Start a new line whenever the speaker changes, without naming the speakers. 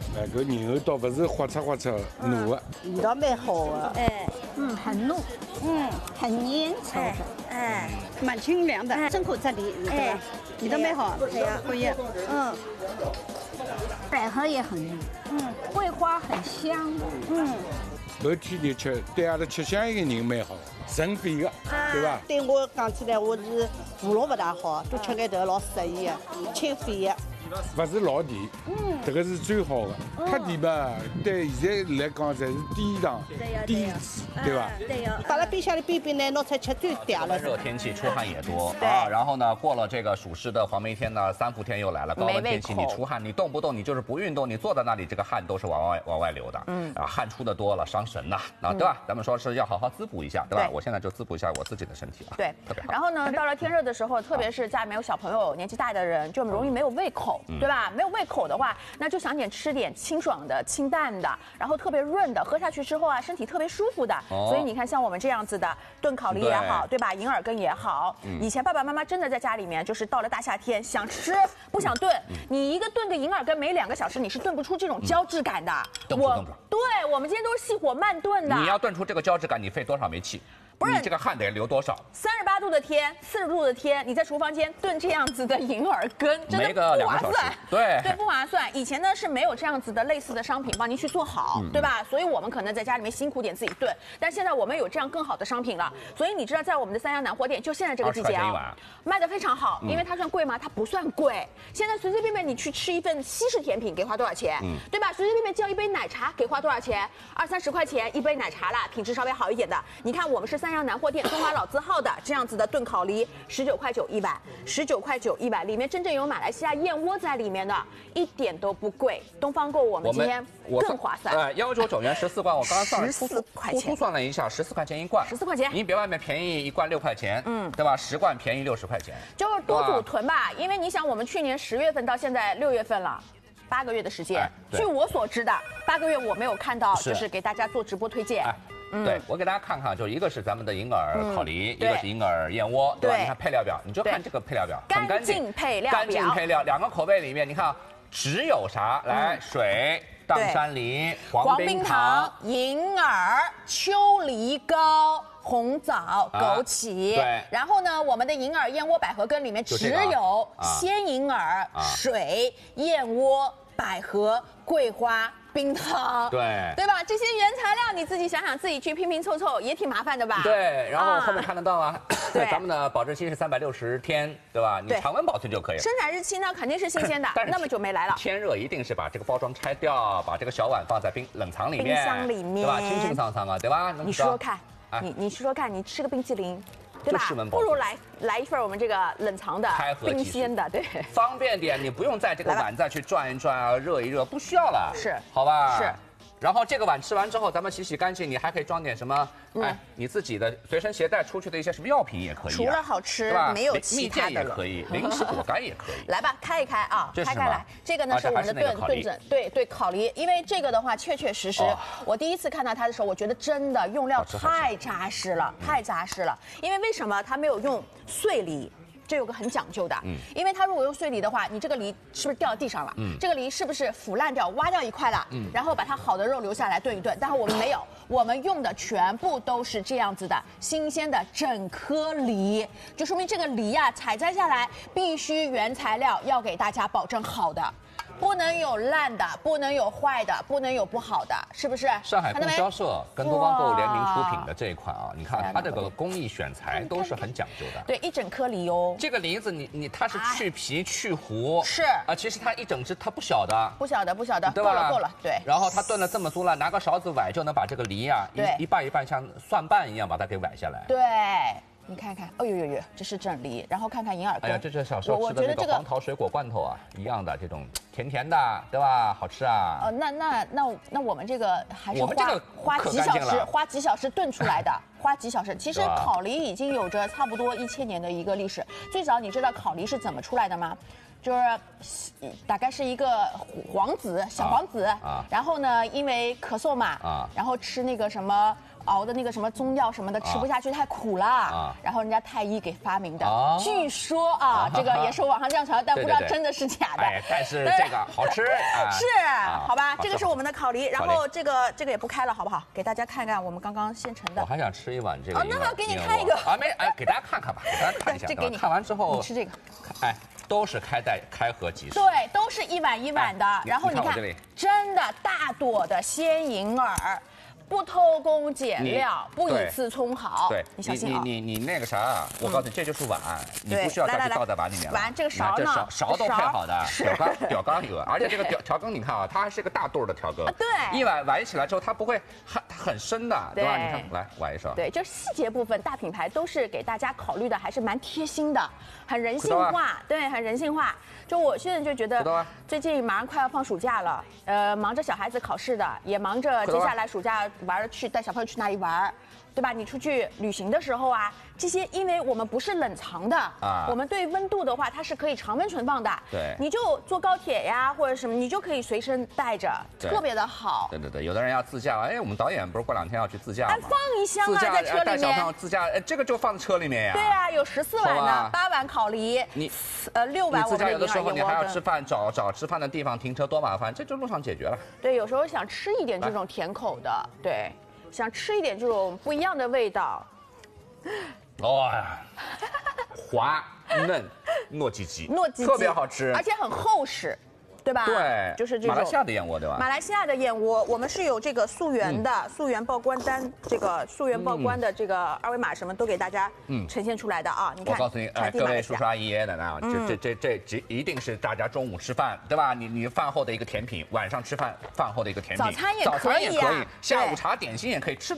哎，搿牛倒勿是滑擦滑擦糯的，
味道蛮好的。
哎，
很糯，很粘稠，
哎，
蛮清凉的，深口这里，对吧？味道蛮好，可以。百合也很嫩，桂花很香，
搿天热吃，对阿拉吃香烟的人蛮好，润肺的，对伐？
对我讲起来，我是喉咙不大好，多吃眼头老适宜的，清肺的。
勿是老甜，这个是最好的。太甜嘛，对现在来讲侪是低糖、低脂，对吧？
对哟。
摆辣冰箱里冰冰呢，拿出来吃最嗲了。
热天气出汗也多啊，然后呢，过了这个属实的黄梅天呢，3伏天又来了，高温天气你出汗，你动不动你就是不运动，你坐在那里，这个汗都是往外流的，汗出的多了伤神呐，对吧？咱们说是要好好滋补一下，对吧？我现在就滋补一下我自己的身体啊，
对，
特别好。
然后呢，到了天热的时候，特别是家里面有小朋友、年纪大的人，就容易没有胃口，对吧？没有胃口的话，那就想吃点清爽的、清淡的，然后特别润的，喝下去之后啊，身体特别舒服的。所以你看，像我们这样子的炖烤梨也好，对吧？银耳羹也好，以前爸爸妈妈真的在家里面，就是到了大夏天想吃不想炖，你一个炖个银耳羹没2个小时，你是炖不出这种胶质感的。
炖不出。
对，我们今天都是细火慢炖的。
你要炖出这个胶质感，你费多少煤气？不是你这个汗得流多少
？38度的天，40度的天，你在厨房间炖这样子的银耳羹，真的不划算。
对，
不划算。以前呢是没有这样子的类似的商品帮您去做好，对吧？所以我们可能在家里面辛苦点自己炖，但现在我们有这样更好的商品了。所以你知道，在我们的三阳南货店，就现在这个季节啊，卖的非常好。因为它算贵吗？它不算贵。现在随随便便你去吃一份西式甜品，给花多少钱？对吧？随随便便叫一杯奶茶，给花多少钱？20、30块钱一杯奶茶啦，品质稍微好一点的。你看我们是三阳南货店中华老字号的这样子的炖烤梨，19块9一碗，19块9一碗，里面真正有马来西亚燕窝在里面的，一点都不贵。东方购我们今天更划算。
199元14罐，我刚刚算
14块钱，
粗算了一下，14块钱一罐
，14块钱，
你比外面便宜1罐6块钱，对吧？10罐便宜60块钱，
就是多组囤吧。因为你想，我们去年10月份到现在6月份了。8个月的时间，据我所知的8个月我没有看到，就是给大家做直播推荐。
对，我给大家看看，就一个是咱们的银耳烤梨，一个是银耳燕窝，对吧？你看配料表，你就看这个配料表，很干净
配料，
干净配料，2个口味里面，你看只有啥？来，水、砀山梨、黄冰糖、
银耳、秋梨膏。红枣、枸杞，
对，
然后呢，我们的银耳燕窝百合羹里面只有鲜银耳、水、燕窝、百合、桂花。冰糖，对吧？这些原材料你自己想想，自己去拼拼凑凑也挺麻烦的吧？
对，然后后面看得到啊，咱们的保质期是360天，对吧？你常温保存就可以了。
生产日期呢肯定是新鲜的，那么就没来了。
天热一定是把这个包装拆掉，把这个小碗放在冷藏里面，
冰箱里面，
对吧？清清桑桑啊，对吧？
你说说看，你说说看，你吃个冰淇淋。对吧？不如来一份我们这个冷藏的、冰鲜的，对，
方便点，你不用在这个碗再去转一转啊，热一热，不需要了，
是，
好吧？
是。
然后这个碗吃完之后，咱们洗干净，你还可以装点什么？你自己的随身携带出去的一些什么药品也可以。
除了好吃，没有其他的了。
也可以，零食果干也可以。
来吧，开一开啊，开来。这个呢是我们的炖整，对烤梨。因为这个的话，确确实实，我第一次看到它的时候，我觉得真的用料太扎实了，太扎实了。因为为什么它没有用碎梨？这有个很讲究的，因为它如果用碎梨的话，你这个梨是不是掉地上了？这个梨是不是腐烂掉、挖掉一块了？然后把它好的肉留下来炖一炖。但是我们没有，我们用的全部都是这样子的新鲜的整颗梨，就说明这个梨啊，采摘下来必须原材料要给大家保证好的。不能有烂的，不能有坏的，不能有不好的，是不是？
上海供销社跟东方购联名出品的这一款啊，你看它这个工艺选材都是很讲究的。
对，一整颗梨哦。
这个梨子它是去皮去核，
是
啊，其实它一整只它不小的，
不小的，
对吧？
够了，对。
然后它炖了这么酥了，拿个勺子崴就能把这个梨啊一半一半像蒜瓣一样把它给崴下来。
对。你看看，哎呦，这是整梨，然后看看银耳羹。
哎呀，这是小时候吃的那个黄桃水果罐头啊，一样的这种甜甜的，对吧？好吃啊。
那我们这个还是花几小时炖出来的，花几小时。其实烤梨已经有着差不多1000年的一个历史。最早你知道烤梨是怎么出来的吗？就是大概是一个小皇子，然后呢，因为咳嗽嘛，然后吃那个什么熬的那个什么中药什么的吃不下去，太苦了。然后人家太医给发明的。据说啊，这个也是网上这样传，但不知道真的是假的。
哎，但是这个好吃。
是，好吧，这个是我们的烤梨，然后这个也不开了，好不好？给大家看看我们刚刚现成的。
我还想吃一碗这个。
哦，那么给你开一个。
啊，没，哎，给大家看看吧，给大家看一下。
这给你
看完之后，
你吃这个。
哎。都是开盒即食，
对，都是一碗一碗的。然后你看，真的大朵的鲜银耳，不偷工减料，不以次充好。
对，
你小心啊！
你那个啥，我告诉你，这就是碗，你不需要再去倒在碗里面了。
碗这个勺呢？
勺都配好的，吊缸有，而且这个调羹你看啊，它还是个大肚的调羹。
对，
一碗起来之后，它不会很深的，对吧？你看，来碗一勺。
对，就是细节部分，大品牌都是给大家考虑的，还是蛮贴心的，很人性化。对，很人性化。就我现在就觉得，最近马上快要放暑假了，忙着小孩子考试的，也忙着接下来暑假玩去带小朋友去哪里玩，对吧？你出去旅行的时候啊，这些因为我们不是冷藏的啊，我们对温度的话，它是可以常温存放的。
对，
你就坐高铁呀或者什么，你就可以随身带着，特别的好。
对，有的人要自驾，哎，我们导演不是过2天要去自驾吗？
放一箱啊，在车里面。
带小朋友自驾，这个就放在车里面呀。
对啊，有14碗呢，8碗烤梨，
你
6碗我们的银耳。
你还要吃饭，找吃饭的地方停车多麻烦，这就路上解决了。
对，有时候想吃一点这种甜口的，对，想吃一点这种不一样的味道。
哦呀，滑嫩糯叽叽，特别好吃，
而且很厚实。对吧？
对，
就是这种
马来西亚的燕窝，对吧？
马来西亚的燕窝，我们是有这个溯源的溯源报关单，这个溯源报关的这个二维码什么都给大家呈现出来的啊。你看，
我告诉你，各位叔叔阿姨爷爷奶奶啊，这一定是大家中午吃饭，对吧？你饭后的一个甜品，晚上吃饭后的一个甜品，
早餐也可以，
下午茶点心也可以吃。